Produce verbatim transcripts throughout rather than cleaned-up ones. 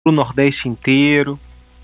o Nordeste inteiro.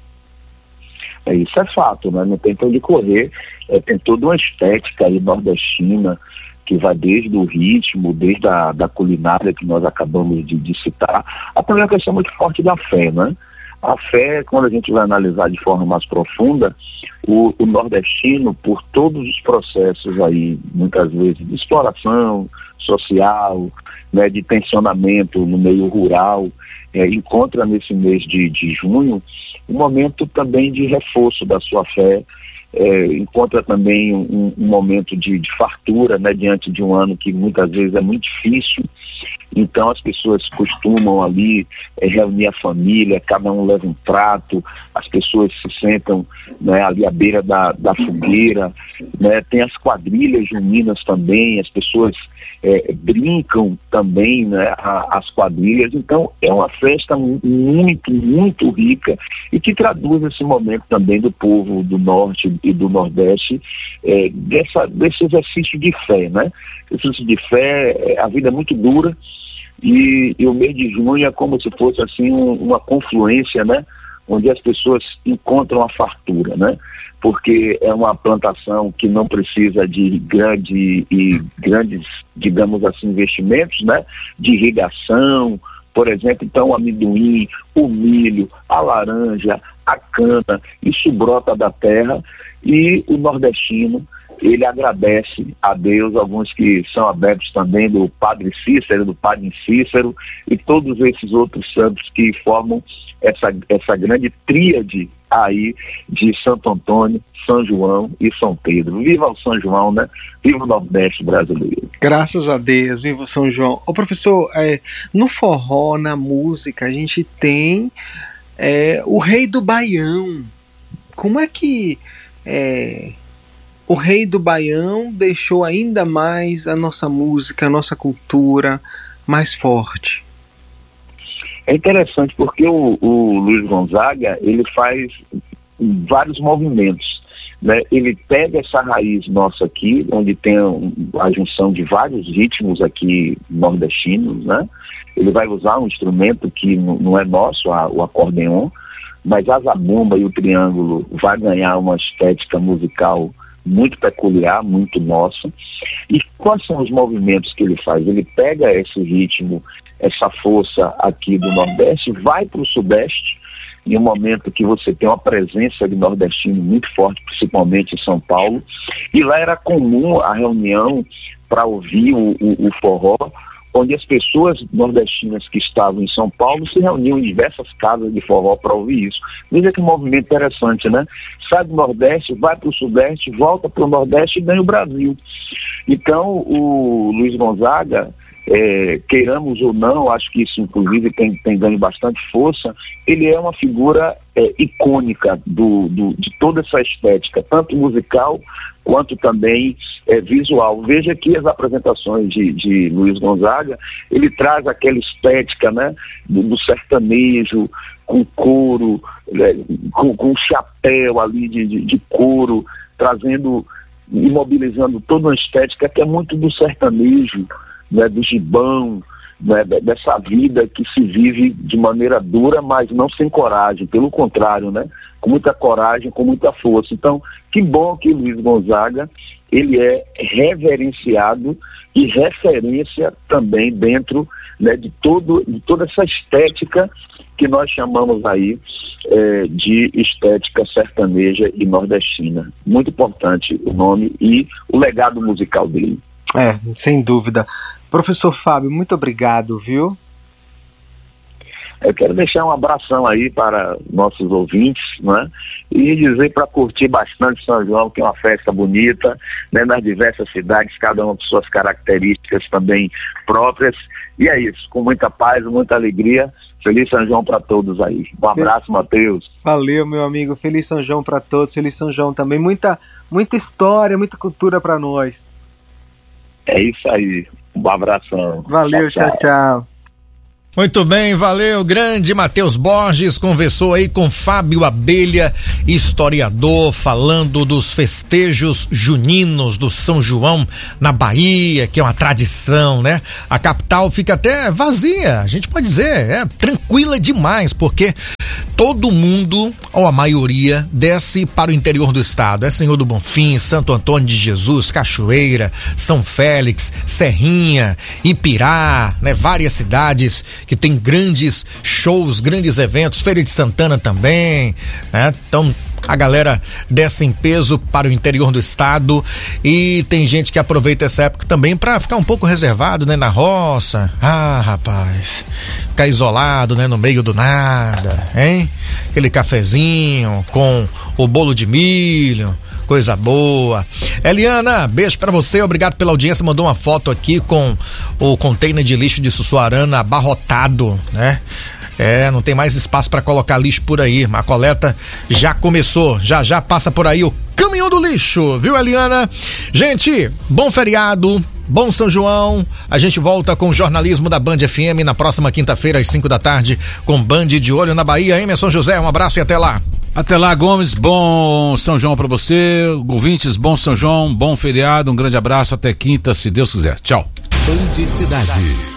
É, isso é fato, né? Não tem pra onde correr. É, tem toda uma estética aí nordestina que vai desde o ritmo, desde a da culinária que nós acabamos de, de citar, até uma questão muito forte da fé, né? A fé, quando a gente vai analisar de forma mais profunda, o, o nordestino, por todos os processos aí, muitas vezes, de exploração social, né, de tensionamento no meio rural, é, encontra nesse mês de, de junho um momento também de reforço da sua fé, é, encontra também um, um momento de, de fartura, né, diante de um ano que muitas vezes é muito difícil. Então as pessoas costumam ali é, reunir a família, cada um leva um prato, as pessoas se sentam, né, ali à beira da, da fogueira, né, tem as quadrilhas juninas também, as pessoas é, brincam também, né, a, as quadrilhas. Então é uma festa muito, muito rica e que traduz esse momento também do povo do Norte e do Nordeste, é, dessa, desse exercício de fé, né? Exercício de fé, a vida é muito dura. E, e o mês de junho é como se fosse assim um, uma confluência, né, onde as pessoas encontram a fartura, né, porque é uma plantação que não precisa de grande e grandes, digamos assim, investimentos, né, de irrigação, por exemplo. Então o amendoim, o milho, a laranja, a cana, isso brota da terra e o nordestino, ele agradece a Deus, alguns que são adeptos também do Padre Cícero, do Padre Cícero e todos esses outros santos que formam essa, essa grande tríade aí de Santo Antônio, São João e São Pedro. Viva o São João, né? Viva o Nordeste brasileiro. Graças a Deus, viva o São João. Ô professor, é, no forró, na música, a gente tem é, o Rei do Baião. Como é que... É, o Rei do Baião deixou ainda mais a nossa música, a nossa cultura mais forte? É interessante porque o, o Luiz Gonzaga, ele faz vários movimentos, né? Ele pega essa raiz nossa aqui, onde tem a junção de vários ritmos aqui nordestinos, né? Ele vai usar um instrumento que não é nosso, a, o acordeon, mas a zabumba e o triângulo vai ganhar uma estética musical muito peculiar, muito nossa. E quais são os movimentos que ele faz? Ele pega esse ritmo, essa força aqui do Nordeste, vai para o Sudeste, em um momento que você tem uma presença de nordestino muito forte, principalmente em São Paulo, e lá era comum a reunião para ouvir o, o, o forró, onde as pessoas nordestinas que estavam em São Paulo se reuniam em diversas casas de forró para ouvir isso. Veja que movimento interessante, né? Sai do Nordeste, vai para o Sudeste, volta para o Nordeste e ganha o Brasil. Então, o Luiz Gonzaga, é, queiramos ou não, acho que isso inclusive tem, tem ganho bastante força, ele é uma figura é, icônica do, do, de toda essa estética, tanto musical quanto também é, visual. Veja que as apresentações de, de Luiz Gonzaga, ele traz aquela estética, né, do, do sertanejo, com couro, né, com, com chapéu ali de, de, de couro, trazendo, imobilizando toda uma estética que é muito do sertanejo, né, do gibão, né, dessa vida que se vive de maneira dura, mas não sem coragem, pelo contrário, né, com muita coragem, com muita força. Então, que bom que Luiz Gonzaga, ele é reverenciado e referência também dentro, né, de, todo, de toda essa estética que nós chamamos aí é, de estética sertaneja e nordestina. Muito importante o nome e o legado musical dele. É, sem dúvida. Professor Fábio, muito obrigado, viu? Eu quero deixar um abração aí para nossos ouvintes, né? E dizer para curtir bastante São João, que é uma festa bonita, né? Nas diversas cidades, cada uma com suas características também próprias. E é isso, com muita paz, muita alegria. Feliz São João para todos aí. Um abraço, Matheus. Valeu, meu amigo. Feliz São João para todos. Feliz São João também. Muita, muita história, muita cultura para nós. É isso aí. Um abração. Valeu, tchau, tchau. tchau. Muito bem, valeu, grande Matheus Borges, conversou aí com Fábio Abelha, historiador, falando dos festejos juninos do São João na Bahia, que é uma tradição, né? A capital fica até vazia, a gente pode dizer, é tranquila demais, porque todo mundo, ou a maioria, desce para o interior do estado. É Senhor do Bonfim, Santo Antônio de Jesus, Cachoeira, São Félix, Serrinha, Ipirá, né? Várias cidades que tem grandes shows, grandes eventos, Feira de Santana também, né? Então a galera desce em peso para o interior do estado e tem gente que aproveita essa época também para ficar um pouco reservado, né, na roça. Ah, rapaz, ficar isolado, né, no meio do nada, hein? Aquele cafezinho com o bolo de milho, coisa boa. Eliana, beijo pra você, obrigado pela audiência, mandou uma foto aqui com o container de lixo de Sussuarana abarrotado, né? É, não tem mais espaço para colocar lixo por aí. A coleta já começou, já já passa por aí o caminhão do lixo, viu, Eliana? Gente, bom feriado, bom São João. A gente volta com o jornalismo da Band F M na próxima quinta-feira às cinco da tarde com Band de Olho na Bahia. Emerson José, um abraço e até lá. Até lá, Gomes, bom São João pra você, ouvintes, bom São João, bom feriado, um grande abraço, até quinta, se Deus quiser. Tchau. Band Cidade.